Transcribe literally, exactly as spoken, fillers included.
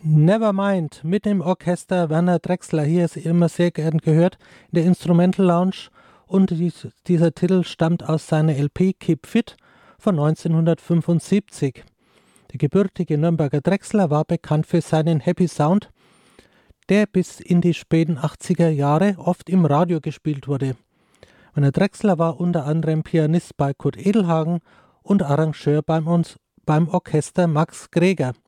Nevermind mit dem Orchester Werner Drexler. Hier ist immer sehr gern gehört in der Instrumental Lounge. Und dies, dieser Titel stammt aus seiner L P Keep Fit von neunzehnhundertfünfundsiebzig. Der gebürtige Nürnberger Drexler war bekannt für seinen Happy Sound, der bis in die späten achtziger Jahre oft im Radio gespielt wurde. Werner Drexler war unter anderem Pianist bei Kurt Edelhagen und Arrangeur beim, uns, beim Orchester Max Greger.